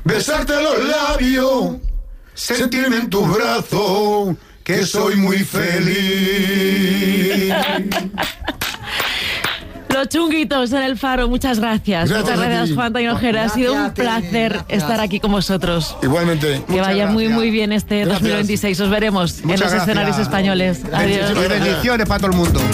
besarte los labios, sentirme en tus brazos, que soy muy feliz. Los Chunguitos en el Faro, muchas gracias. Muchas gracias, Juan Tinojera. Ha sido un placer estar aquí con vosotros. Igualmente. Que vaya muy bien este 2026. Os veremos en los escenarios españoles. Adiós. Y bendiciones para todo el mundo.